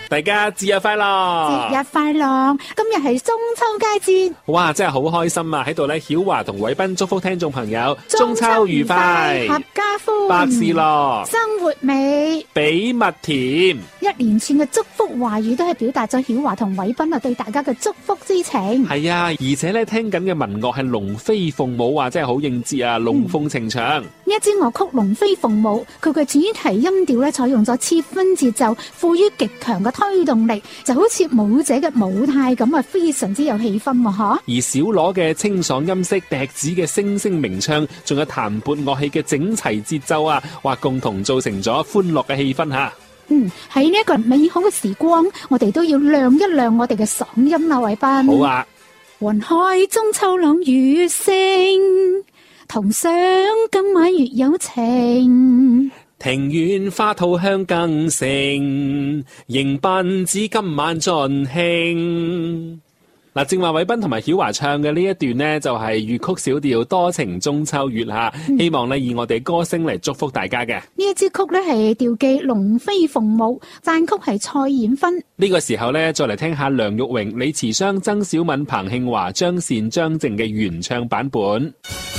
大家節日快樂！ 節日快樂！今日係中秋佳節， 哇，真係好開心啊！喺度咧，曉華同偉斌祝福聽眾朋友中秋愉快， 合家歡， 百事樂， 生活美， 比蜜甜。 一連串嘅祝福話語都係表達咗曉華同偉斌對大家嘅祝福之情。 係啊，而且咧聽緊嘅民樂係龍飛鳳舞啊，真係好應節啊，龍鳳呈祥。 呢一支樂曲龍飛鳳舞，佢嘅主題音調咧採用咗切分節奏，賦予極強嘅推動力，就好似舞者嘅舞態咁啊，非常之有氣氛喎，嗬！ 而小鑼嘅清爽音色、笛子嘅聲聲鳴唱，仲有彈撥樂器嘅整齊節奏啊，哇，共同造成咗歡樂嘅氣氛吓。 喺呢一個美好嘅時光，我哋都要亮一亮我哋嘅嗓音啊，偉斌。 好啊！ 雲海中秋朗月聲，同賞今晚月有情。 庭院花吐香更盛，迎賓至今晚盡興。嗱，正話偉斌同埋曉華唱嘅呢一段呢，就係粵曲小調多情中秋月吓，希望呢以我哋歌聲嚟祝福大家嘅。 呢一支曲呢係調記龍飛鳳舞，讚曲係蔡衍芬。 呢個時候呢，再嚟聽下梁玉榮、李慈湘、曾小敏、彭慶華、張善、張靜嘅原唱版本。